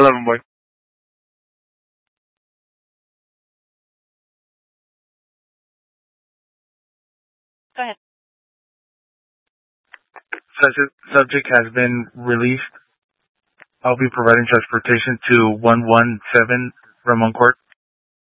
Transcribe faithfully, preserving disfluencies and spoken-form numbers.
eleven, boy. Go ahead. Such a subject has been released. I'll be providing transportation to one one seven Ramon Court.